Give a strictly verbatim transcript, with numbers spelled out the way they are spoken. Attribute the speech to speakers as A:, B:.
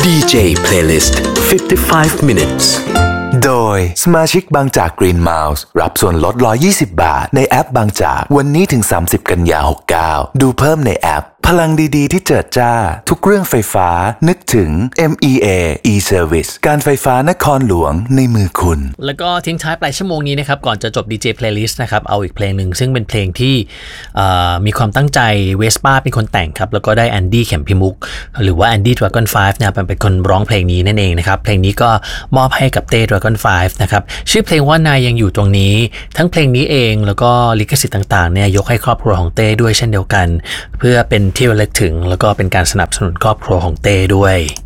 A: ดี เจ Playlist ห้าสิบห้า minutes
B: โดยสมาชิกบางจาก Green Mouse รับส่วนลดหนึ่งร้อยยี่สิบบาทในแอปบางจากวันนี้ถึงสามสิบกันยายนหกสิบเก้าดูเพิ่มในแอปพลังดีๆที่เจิดจ้าทุกเรื่องไฟฟ้านึกถึง เอ็ม อี เอ e-Service การไฟฟ้านครหลวงในมือคุณ
C: แล้วก็ทิ้งท้ายปลายชั่วโมงนี้นะครับก่อนจะจบ ดี เจ Playlist นะครับเอาอีกเพลงหนึ่งซึ่งเป็นเพลงที่มีความตั้งใจเวสป้าเป็นคนแต่งครับแล้วก็ได้แอนดี้เข็มพิมุกหรือว่าแอนดี้ Dragon ไฟว์เนี่ยเป็นคนร้องเพลงนี้นั่นเองนะครับเพลงนี้ก็มอบให้กับเต้ Dragon ไฟว์นะครับชื่อเพลงว่านายยังอยู่ตรงนี้ทั้งเพลงนี้เองแล้วก็ลิขสิทธิ์ต่างๆเนี่ยยกให้ครอบครัวของเต้ด้วยเช่นเดียวกันเพื่อเป็นที่ระลึกถึงแล้วก็เป็นการสนับสนุนครอบครัวของเต้ด้วย